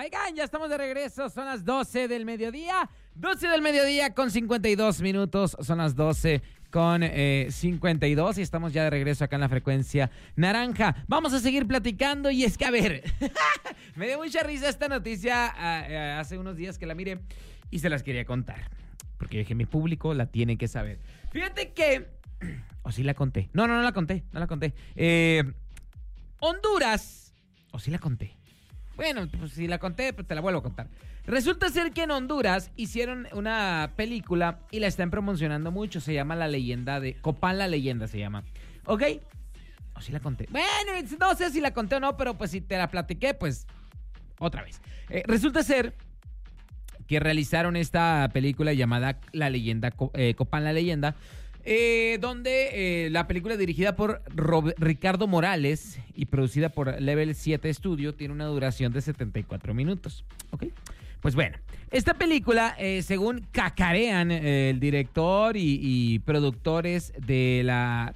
Oigan, ya estamos de regreso, son las 12 del mediodía. 12 del mediodía con 52 minutos, son las 12 con 52 y estamos ya de regreso acá en la frecuencia naranja. Vamos a seguir platicando y es que, a ver, me dio mucha risa esta noticia hace unos días que la miré y se las quería contar. Porque dije, mi público la tiene que saber. Fíjate que... ¿O sí la conté? No la conté. Honduras... ¿O sí la conté? Bueno, pues si la conté, pues te la vuelvo a contar. Resulta ser que en Honduras hicieron una película y la están promocionando mucho. Se llama La Leyenda de... Copán la Leyenda se llama. ¿Ok? ¿O sí la conté? Bueno, no sé si la conté o no, pero pues si te la platiqué, pues... Otra vez. Resulta ser... que realizaron esta película llamada La Leyenda, Copán la Leyenda, donde la película dirigida por Ricardo Morales y producida por Level 7 Studio tiene una duración de 74 minutos. ¿Ok? Pues bueno, esta película, según cacarean el director y productores de la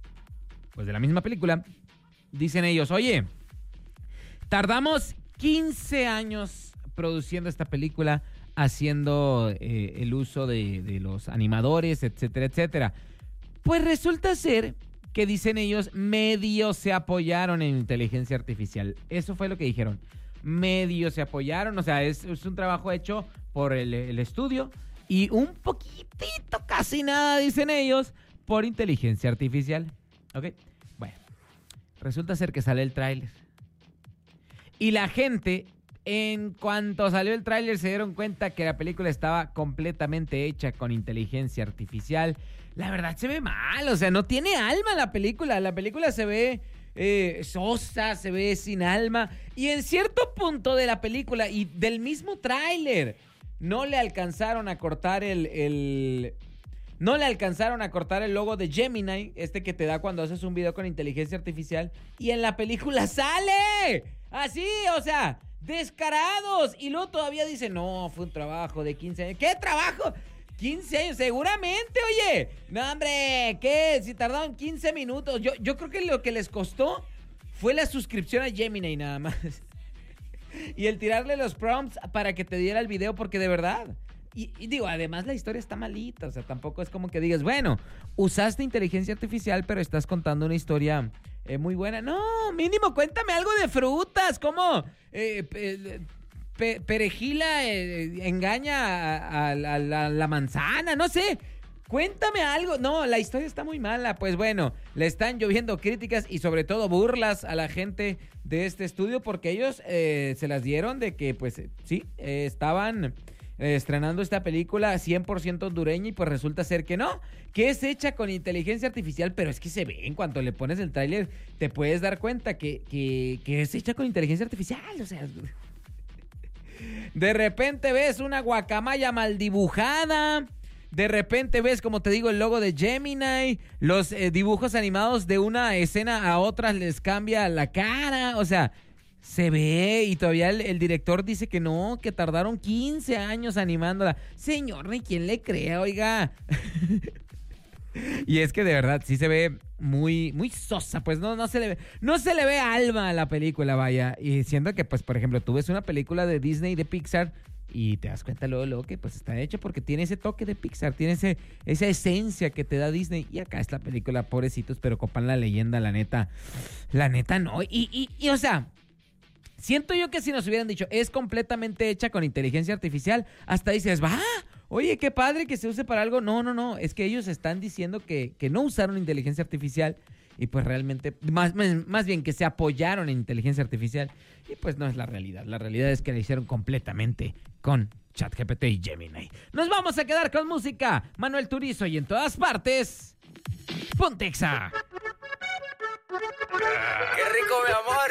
misma película, dicen ellos, oye, tardamos 15 años produciendo esta película, haciendo el uso de los animadores, etcétera, etcétera. Pues resulta ser que, dicen ellos, medio se apoyaron en inteligencia artificial. Eso fue lo que dijeron. Medio se apoyaron, o sea, es un trabajo hecho por el estudio y un poquitito, casi nada, dicen ellos, por inteligencia artificial. ¿Ok? Bueno, resulta ser que sale el tráiler. Y la gente... En cuanto salió el tráiler se dieron cuenta que la película estaba completamente hecha con inteligencia artificial. La verdad se ve mal, o sea, no tiene alma la película. La película se ve sosa, se ve sin alma. Y en cierto punto de la película y del mismo tráiler no le alcanzaron a cortar No le alcanzaron a cortar el logo de Gemini, que te da cuando haces un video con inteligencia artificial. Y en la película sale así, o sea... descarados. Y luego todavía dicen, no, fue un trabajo de 15 años. ¿Qué trabajo? 15 años, seguramente, oye. No, hombre, ¿qué? Si tardaron 15 minutos. Yo creo que lo que les costó fue la suscripción a Gemini nada más. Y el tirarle los prompts para que te diera el video, porque de verdad... Y digo, además la historia está malita. O sea, tampoco es como que digas, bueno, usaste inteligencia artificial, pero estás contando una historia... muy buena. No, mínimo cuéntame algo de frutas. ¿Cómo perejila engaña a la manzana? No sé. Cuéntame algo. No, la historia está muy mala. Pues bueno, le están lloviendo críticas y sobre todo burlas a la gente de este estudio porque ellos se las dieron de que, pues sí, estaban... estrenando esta película 100% hondureña y pues resulta ser que no, que es hecha con inteligencia artificial, pero es que se ve, en cuanto le pones el tráiler te puedes dar cuenta que es hecha con inteligencia artificial, o sea, de repente ves una guacamaya mal dibujada, de repente ves, como te digo, el logo de Gemini, los dibujos animados de una escena a otra les cambia la cara, o sea... Se ve y todavía el director dice que no, que tardaron 15 años animándola. Señor, ni quién le crea, oiga. Y es que de verdad sí se ve muy, muy sosa, pues no se le ve alma a la película, vaya. Y siendo que, pues, por ejemplo, tú ves una película de Disney, de Pixar, y te das cuenta luego que pues está hecho porque tiene ese toque de Pixar, tiene esa esencia que te da Disney. Y acá es la película, pobrecitos, pero Copán la Leyenda, la neta no. Y o sea... siento yo que si nos hubieran dicho, es completamente hecha con inteligencia artificial, hasta dices, va, oye, qué padre que se use para algo. No, es que ellos están diciendo que no usaron inteligencia artificial y pues realmente, más bien que se apoyaron en inteligencia artificial y pues no es la realidad. La realidad es que la hicieron completamente con ChatGPT y Gemini. Nos vamos a quedar con música. Manuel Turizo y en todas partes, Pontexa. ¡Qué rico, mi amor!